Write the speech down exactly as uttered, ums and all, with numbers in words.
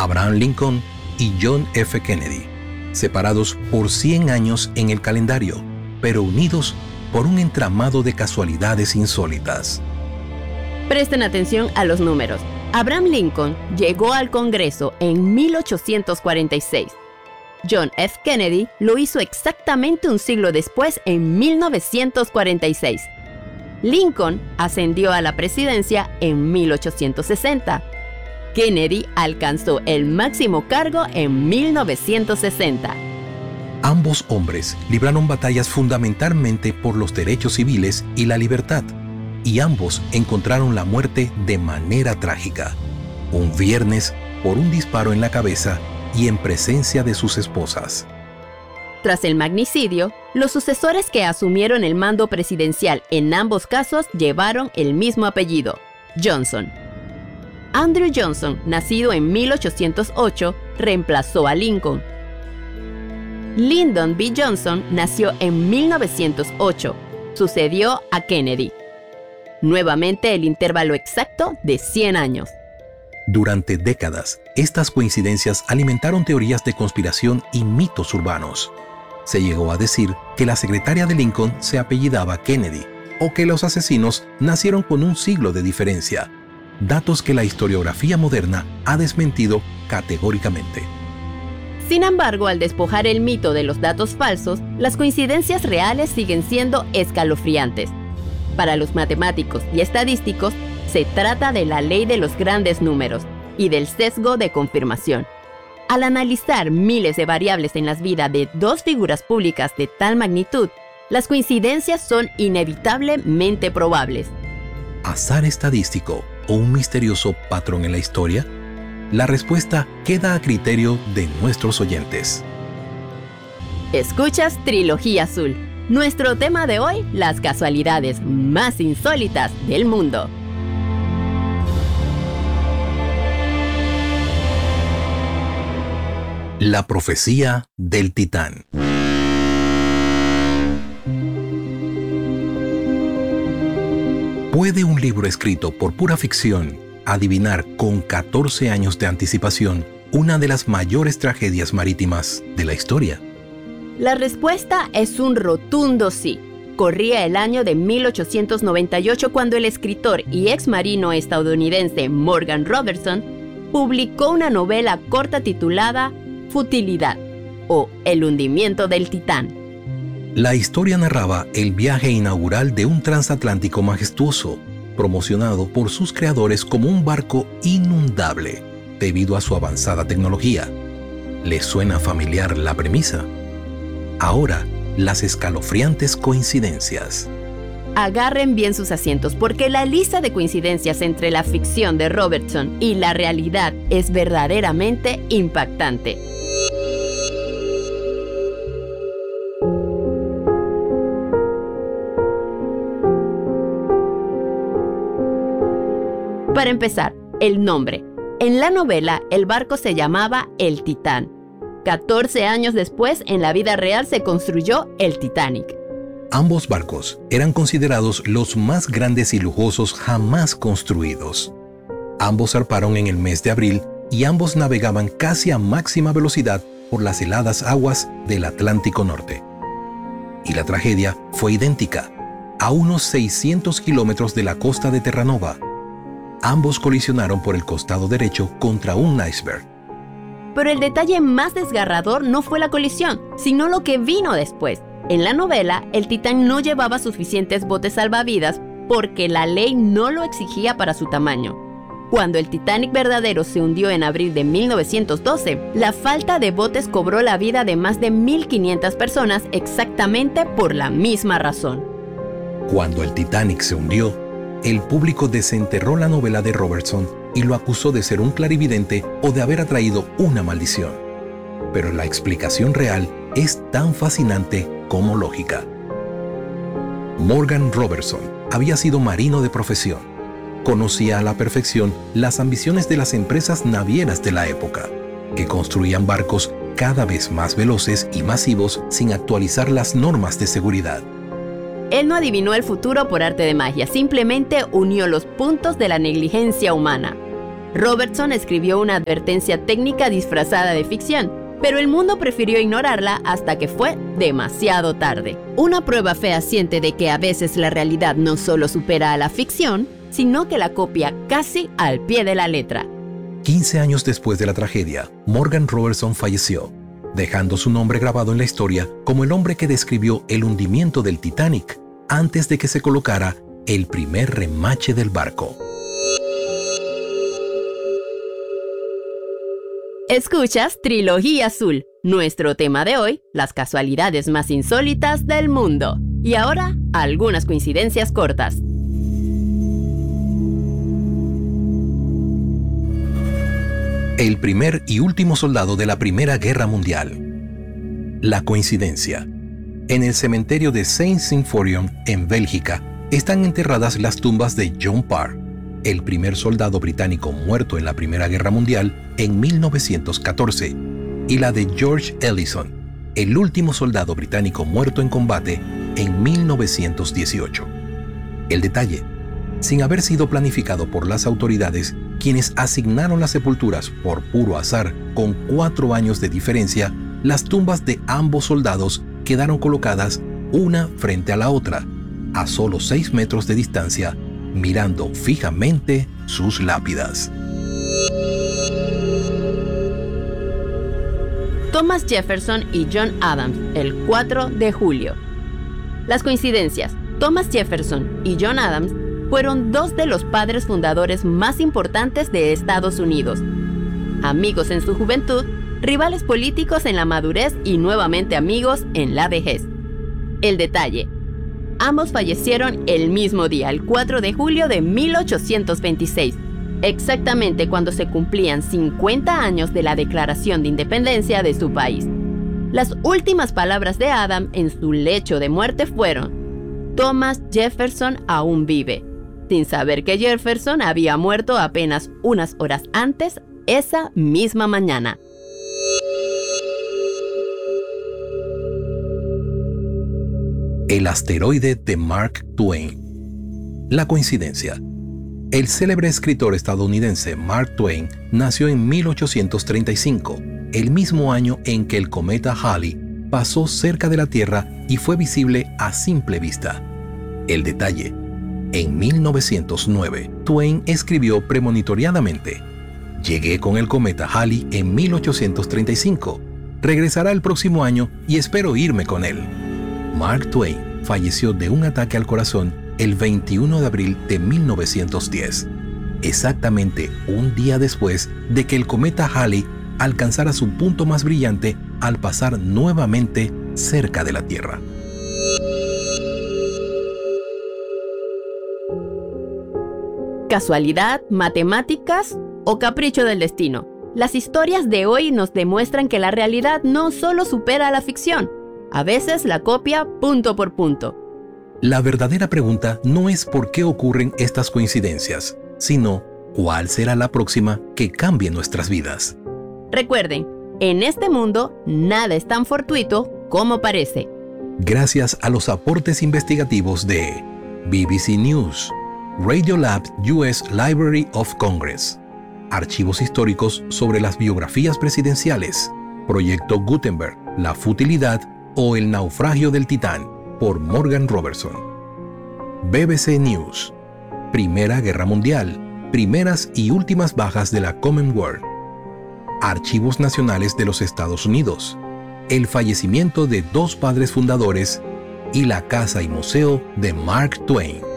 Abraham Lincoln y John F. Kennedy, separados por cien años en el calendario, pero unidos por un entramado de casualidades insólitas. Presten atención a los números. Abraham Lincoln llegó al Congreso en mil ochocientos cuarenta y seis. John F. Kennedy lo hizo exactamente un siglo después, en mil novecientos cuarenta y seis. Lincoln ascendió a la presidencia en mil ochocientos sesenta. Kennedy alcanzó el máximo cargo en mil novecientos sesenta. Ambos hombres libraron batallas fundamentalmente por los derechos civiles y la libertad, y ambos encontraron la muerte de manera trágica, un viernes por un disparo en la cabeza y en presencia de sus esposas. Tras el magnicidio, los sucesores que asumieron el mando presidencial en ambos casos llevaron el mismo apellido, Johnson. Andrew Johnson, nacido en mil ochocientos ocho, reemplazó a Lincoln. Lyndon B. Johnson nació en mil novecientos ocho, sucedió a Kennedy. Nuevamente el intervalo exacto de cien años. Durante décadas, estas coincidencias alimentaron teorías de conspiración y mitos urbanos. Se llegó a decir que la secretaria de Lincoln se apellidaba Kennedy, o que los asesinos nacieron con un siglo de diferencia, datos que la historiografía moderna ha desmentido categóricamente. Sin embargo, al despojar el mito de los datos falsos, las coincidencias reales siguen siendo escalofriantes. Para los matemáticos y estadísticos, se trata de la ley de los grandes números y del sesgo de confirmación. Al analizar miles de variables en las vidas de dos figuras públicas de tal magnitud, las coincidencias son inevitablemente probables. ¿Azar estadístico o un misterioso patrón en la historia? La respuesta queda a criterio de nuestros oyentes. Escuchas Trilogía Azul. Nuestro tema de hoy, las casualidades más insólitas del mundo. La profecía del Titán. ¿Puede un libro escrito por pura ficción adivinar con catorce años de anticipación una de las mayores tragedias marítimas de la historia? La respuesta es un rotundo sí. Corría el año de mil ochocientos noventa y ocho cuando el escritor y ex marino estadounidense Morgan Robertson publicó una novela corta titulada Futilidad, o El hundimiento del Titán. La historia narraba el viaje inaugural de un transatlántico majestuoso, promocionado por sus creadores como un barco inundable debido a su avanzada tecnología. ¿Les suena familiar la premisa? Ahora, las escalofriantes coincidencias. Agarren bien sus asientos porque la lista de coincidencias entre la ficción de Robertson y la realidad es verdaderamente impactante. Para empezar, el nombre. En la novela, el barco se llamaba el Titán. catorce años después, en la vida real se construyó el Titanic. Ambos barcos eran considerados los más grandes y lujosos jamás construidos. Ambos zarparon en el mes de abril y ambos navegaban casi a máxima velocidad por las heladas aguas del Atlántico Norte. Y la tragedia fue idéntica, a unos seiscientos kilómetros de la costa de Terranova. Ambos colisionaron por el costado derecho contra un iceberg. Pero el detalle más desgarrador no fue la colisión, sino lo que vino después. En la novela, el Titán no llevaba suficientes botes salvavidas porque la ley no lo exigía para su tamaño. Cuando el Titanic verdadero se hundió en abril de mil novecientos doce, la falta de botes cobró la vida de más de mil quinientas personas exactamente por la misma razón. Cuando el Titanic se hundió, el público desenterró la novela de Robertson y lo acusó de ser un clarividente o de haber atraído una maldición. Pero la explicación real es tan fascinante como lógica. Morgan Robertson había sido marino de profesión. Conocía a la perfección las ambiciones de las empresas navieras de la época, que construían barcos cada vez más veloces y masivos sin actualizar las normas de seguridad. Él no adivinó el futuro por arte de magia, simplemente unió los puntos de la negligencia humana. Robertson escribió una advertencia técnica disfrazada de ficción, pero el mundo prefirió ignorarla hasta que fue demasiado tarde. Una prueba fehaciente de que a veces la realidad no solo supera a la ficción, sino que la copia casi al pie de la letra. quince años después de la tragedia, Morgan Robertson falleció, dejando su nombre grabado en la historia como el hombre que describió el hundimiento del Titanic antes de que se colocara el primer remache del barco. Escuchas Trilogía Azul, nuestro tema de hoy, las casualidades más insólitas del mundo. Y ahora, algunas coincidencias cortas. El primer y último soldado de la Primera Guerra Mundial. La coincidencia. En el cementerio de Saint-Symphorien, en Bélgica, están enterradas las tumbas de John Parr, el primer soldado británico muerto en la Primera Guerra Mundial en mil novecientos catorce, y la de George Ellison, el último soldado británico muerto en combate en mil novecientos dieciocho. El detalle: sin haber sido planificado por las autoridades, quienes asignaron las sepulturas por puro azar con cuatro años de diferencia, las tumbas de ambos soldados quedaron colocadas una frente a la otra, a solo seis metros de distancia, mirando fijamente sus lápidas. Thomas Jefferson y John Adams, el cuatro de julio. Las coincidencias. Thomas Jefferson y John Adams fueron dos de los padres fundadores más importantes de Estados Unidos. Amigos en su juventud, rivales políticos en la madurez y nuevamente amigos en la vejez. El detalle: ambos fallecieron el mismo día, el cuatro de julio de mil ochocientos veintiséis, exactamente cuando se cumplían cincuenta años de la Declaración de Independencia de su país. Las últimas palabras de Adam en su lecho de muerte fueron: Thomas Jefferson aún vive, sin saber que Jefferson había muerto apenas unas horas antes esa misma mañana. El asteroide de Mark Twain. La coincidencia. El célebre escritor estadounidense Mark Twain nació en mil ochocientos treinta y cinco, el mismo año en que el cometa Halley pasó cerca de la Tierra y fue visible a simple vista. El detalle: en mil novecientos nueve, Twain escribió premonitoriadamente: «Llegué con el cometa Halley en mil ochocientos treinta y cinco. Regresará el próximo año y espero irme con él». Mark Twain falleció de un ataque al corazón el veintiuno de abril de mil novecientos diez, exactamente un día después de que el cometa Halley alcanzara su punto más brillante al pasar nuevamente cerca de la Tierra. ¿Casualidad, matemáticas o capricho del destino? Las historias de hoy nos demuestran que la realidad no solo supera a la ficción, a veces la copia punto por punto. La verdadera pregunta no es por qué ocurren estas coincidencias, sino cuál será la próxima que cambie nuestras vidas. Recuerden, en este mundo nada es tan fortuito como parece. Gracias a los aportes investigativos de B B C News, Radiolab U S Library of Congress, Archivos históricos sobre las biografías presidenciales, Proyecto Gutenberg, La futilidad o El naufragio del Titán, por Morgan Robertson. B B C News, Primera Guerra Mundial, primeras y últimas bajas de la Commonwealth. Archivos Nacionales de los Estados Unidos, el fallecimiento de dos padres fundadores y la casa y museo de Mark Twain.